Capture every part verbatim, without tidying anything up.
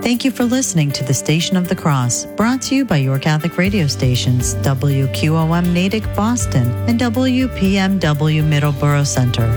Thank you for listening to the Station of the Cross, brought to you by your Catholic radio stations, W Q O M Natick, Boston, and W P M W Middleborough Center.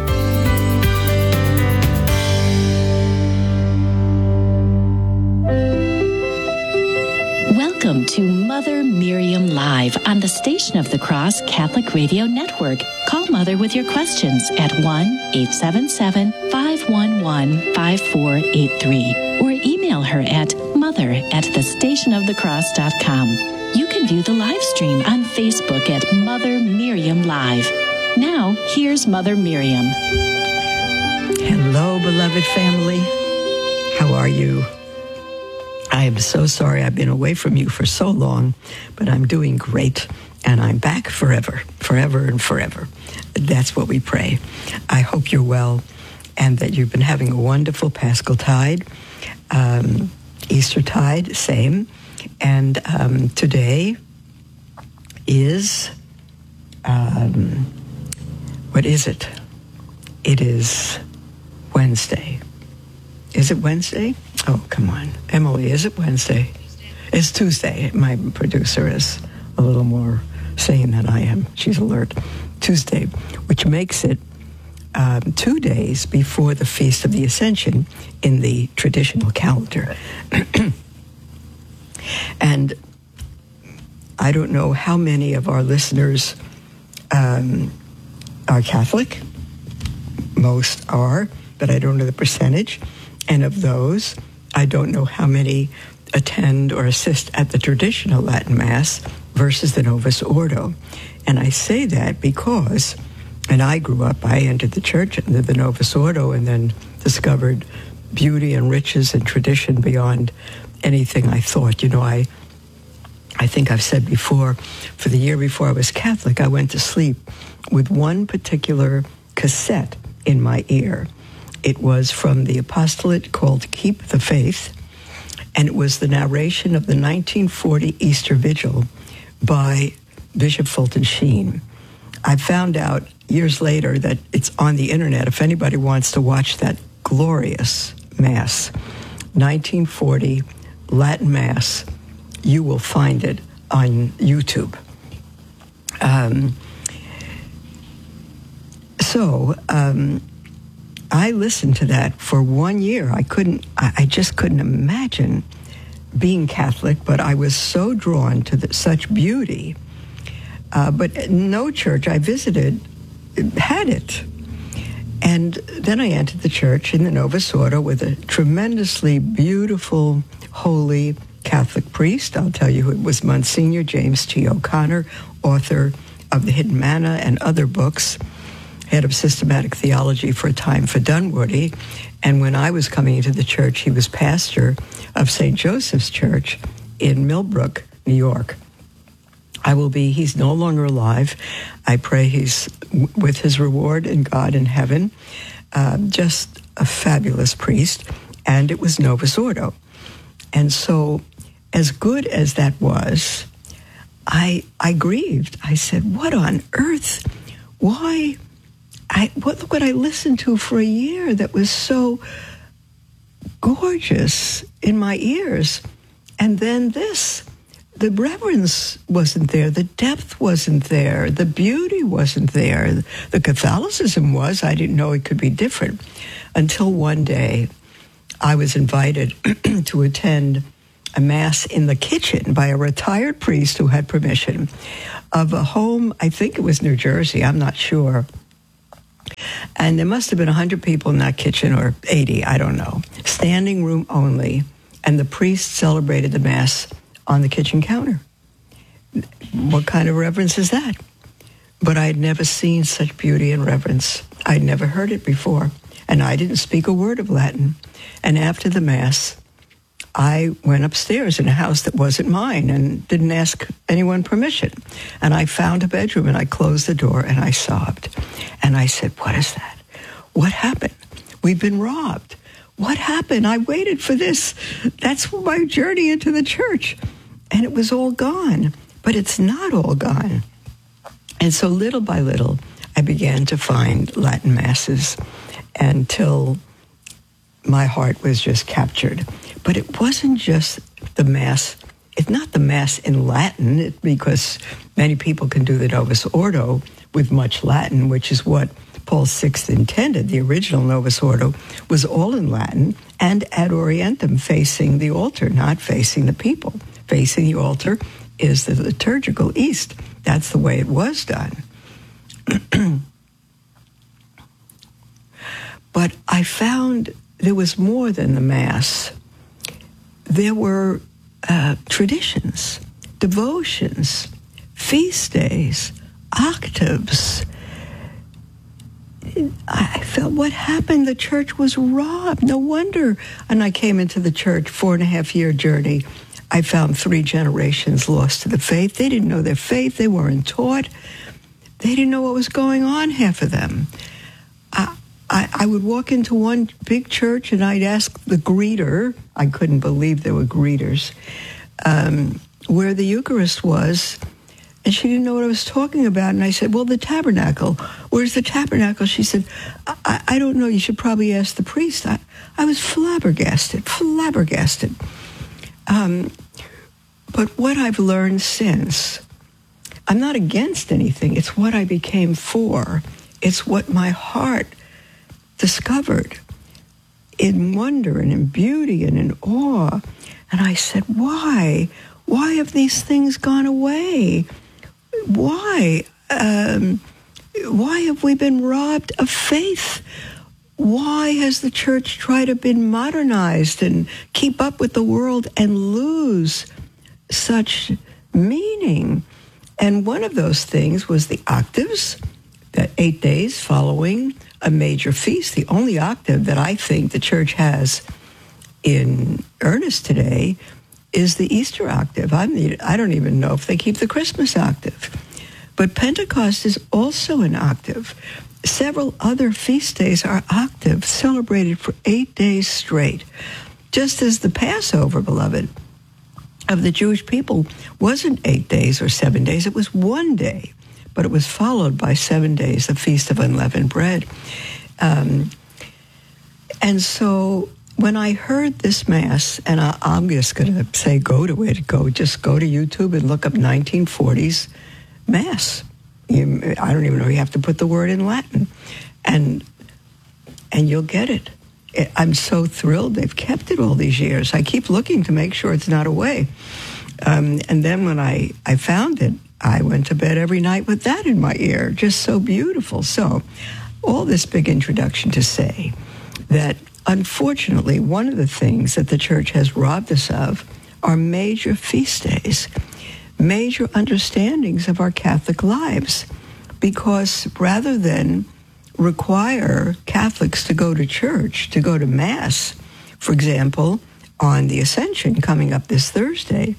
Welcome to Mother Miriam Live on the Station of the Cross Catholic Radio Network. Call Mother with your questions at one eight seven seven, five one one, five four eight three or email her at mother at the station of the cross dot com. You can view the live stream on Facebook at Mother Miriam Live. Now, here's Mother Miriam. Hello, beloved family. How are you? I am so sorry I've been away from you for so long, but I'm doing great, and I'm back forever, forever and forever. That's what we pray. I hope you're well, and that you've been having a wonderful Paschal Tide, um, Easter Tide, same, and um, today is, um, what is it? It is Wednesday. Is it Wednesday? Oh, come on. Emily, is it Wednesday? It's Tuesday. My producer is a little more sane than I am. She's alert. Tuesday, which makes it um, two days before the Feast of the Ascension in the traditional calendar. And I don't know how many of our listeners um, are Catholic. Most are, but I don't know the percentage. And of those, I don't know how many attend or assist at the traditional Latin Mass versus the Novus Ordo. And I say that because, and I grew up, I entered the church under the Novus Ordo and then discovered beauty and riches and tradition beyond anything I thought. You know, I, I think I've said before, for the year before I was Catholic, I went to sleep with one particular cassette in my ear. It was from the apostolate called Keep the Faith, and it was the narration of the nineteen forty Easter Vigil by Bishop Fulton Sheen. I found out years later that it's on the internet. If anybody wants to watch that glorious Mass, nineteen forty Latin Mass, you will find it on YouTube. Um, so, um, I listened to that for one year. I couldn't, I, I just couldn't imagine being Catholic, but I was so drawn to the, such beauty. Uh, but no church I visited had it. And then I entered the church in the Novus Ordo with a tremendously beautiful, holy Catholic priest. I'll tell you who it was, Monsignor James T. O'Connor, author of The Hidden Manna and other books, head of systematic theology for a time for Dunwoody. And when I was coming into the church, he was pastor of Saint Joseph's Church in Millbrook, New York. I will be, he's no longer alive. I pray he's w- with his reward in God in heaven. Uh, just a fabulous priest. And it was Novus Ordo. And so, as good as that was, I I grieved. I said, what on earth? Why? I, what, what I listened to for a year that was so gorgeous in my ears. And then this, the reverence wasn't there, the depth wasn't there, the beauty wasn't there. The Catholicism was, I didn't know it could be different. Until one day, I was invited to attend a Mass in the kitchen by a retired priest who had permission of a home, I think it was New Jersey, I'm not sure. And there must have been one hundred people in that kitchen, or eighty, I don't know. Standing room only. And the priest celebrated the Mass on the kitchen counter. What kind of reverence is that? But I had never seen such beauty and reverence. I'd never heard it before. And I didn't speak a word of Latin. And after the Mass, I went upstairs in a house that wasn't mine and didn't ask anyone permission. And I found a bedroom and I closed the door and I sobbed. And I said, what is that? What happened? We've been robbed. What happened? I waited for this. That's my journey into the church. And it was all gone. But it's not all gone. And so little by little, I began to find Latin Masses until my heart was just captured. But it wasn't just the Mass. It's not the Mass in Latin, it, because many people can do the Novus Ordo with much Latin, which is what Paul the Sixth intended. The original Novus Ordo was all in Latin and ad orientem, facing the altar, not facing the people. Facing the altar is the liturgical east. That's the way it was done. But I found there was more than the Mass. There were uh, traditions, devotions, feast days, octaves. I felt what happened. The church was robbed. No wonder. And I came into the church, four and a half year journey. I found three generations lost to the faith. They didn't know their faith. They weren't taught. They didn't know what was going on, half of them. I, I, I would walk into one big church and I'd ask the greeter, I couldn't believe there were greeters, um, where the Eucharist was. And she didn't know what I was talking about. And I said, well, the tabernacle. Where's the tabernacle? She said, I, I don't know. You should probably ask the priest. I, I was flabbergasted, flabbergasted. Um, but what I've learned since, I'm not against anything. It's what I became for. It's what my heart discovered in wonder and in beauty and in awe. And I said, why? Why have these things gone away? Why? Um, why have we been robbed of faith? Why has the church tried to be modernized and keep up with the world and lose such meaning? And one of those things was the octaves, the eight days following a major feast. The only octave that I think the church has in earnest today is the Easter octave. I'm the, I don't even know if they keep the Christmas octave. But Pentecost is also an octave. Several other feast days are octaves, celebrated for eight days straight. Just as the Passover, beloved, of the Jewish people wasn't eight days or seven days, it was one day. But it was followed by seven days, the Feast of Unleavened Bread. Um, and so when I heard this Mass, and I, I'm just going to say go to it, go just go to YouTube and look up nineteen forties Mass. You, I don't even know, you have to put the word in Latin. And and you'll get it. it. I'm so thrilled they've kept it all these years. I keep looking to make sure it's not away. Um, and then when I, I found it, I went to bed every night with that in my ear. Just so beautiful. So all this big introduction to say that unfortunately, one of the things that the church has robbed us of are major feast days, major understandings of our Catholic lives, because rather than require Catholics to go to church, to go to Mass, for example, on the Ascension coming up this Thursday,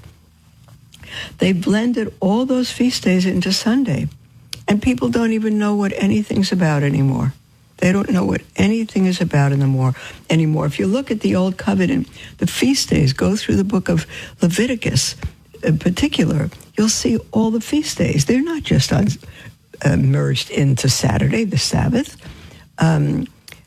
they blended all those feast days into Sunday, and people don't even know what anything's about anymore. They don't know what anything is about anymore. Anymore. If you look at the Old Covenant, the feast days, go through the book of Leviticus in particular, you'll see all the feast days. They're not just on, uh, merged into Saturday, the Sabbath. Um,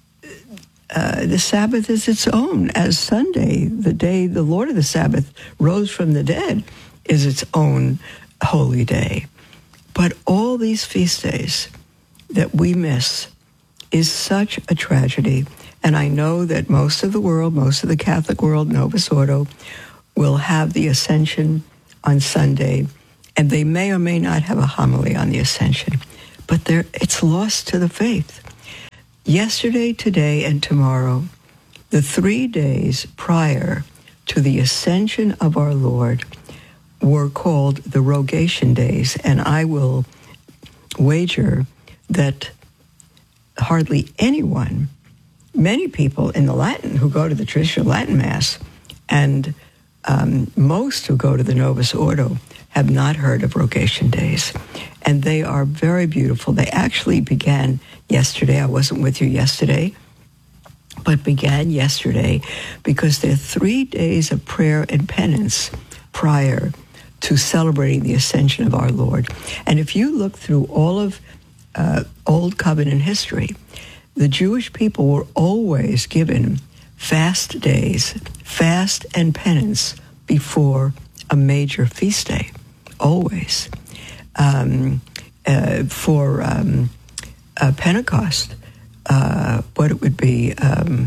uh, the Sabbath is its own, as Sunday, the day the Lord of the Sabbath rose from the dead, is its own holy day. But all these feast days that we miss is such a tragedy. And I know that most of the world, most of the Catholic world, Novus Ordo, will have the Ascension on Sunday, and they may or may not have a homily on the Ascension, but it's lost to the faith. Yesterday, today, and tomorrow, the three days prior to the Ascension of our Lord were called the Rogation Days, and I will wager that hardly anyone, many people in the Latin who go to the traditional Latin Mass, and um, most who go to the Novus Ordo, have not heard of Rogation Days. And they are very beautiful. They actually began yesterday. I wasn't with you yesterday, but began yesterday because they're three days of prayer and penance prior to celebrating the Ascension of our Lord. And if you look through all of uh, Old Covenant history, the Jewish people were always given fast days, fast and penance before a major feast day, always. Um, uh, for um, uh, Pentecost, uh, what it would be, um,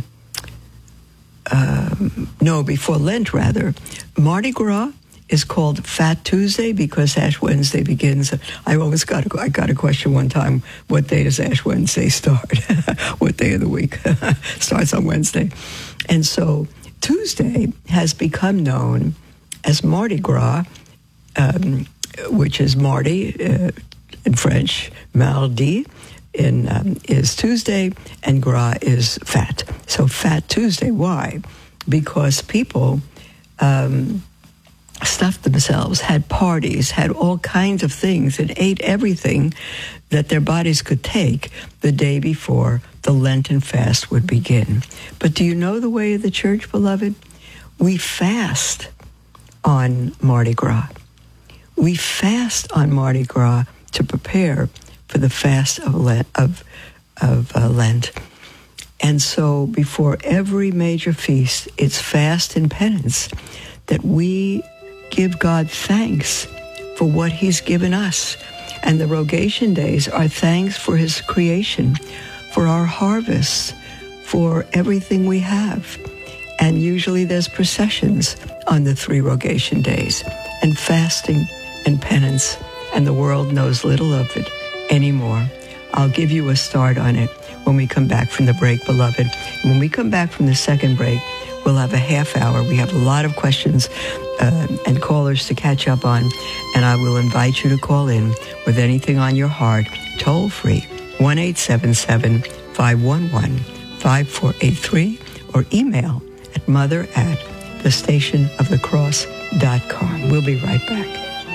um, no, before Lent, rather, Mardi Gras is called Fat Tuesday because Ash Wednesday begins. I always got a, I got a question one time, what day does Ash Wednesday start? What day of the week starts on Wednesday? And so Tuesday has become known as Mardi Gras, um, which is Mardi uh, in French, Mardi in, um, is Tuesday, and Gras is fat. So Fat Tuesday. Why? Because people um, stuffed themselves, had parties, had all kinds of things, and ate everything that their bodies could take the day before the Lenten fast would begin. But do you know the way of the church, beloved? We fast on Mardi Gras. We fast on Mardi Gras to prepare for the fast of Lent. Of, of uh, Lent. And so before every major feast, it's fast and penance that we give God thanks for what he's given us. And the Rogation days are thanks for his creation, for our harvests, for everything we have. And usually there's processions on the three Rogation days, and fasting and penance, and the world knows little of it anymore. I'll give you a start on it when we come back from the break, beloved. When we come back from the second break, we'll have a half hour. We have a lot of questions uh, and callers to catch up on, and I will invite you to call in with anything on your heart, toll free, one eight seven seven, five one one, five four eight three, or email at mother at the station of the cross dot com. We'll be right back.